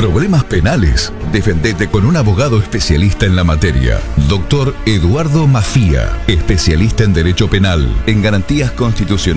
Problemas penales. Defendete con un abogado especialista en la materia. Doctor Eduardo Mafía, especialista en Derecho Penal, en garantías constitucionales.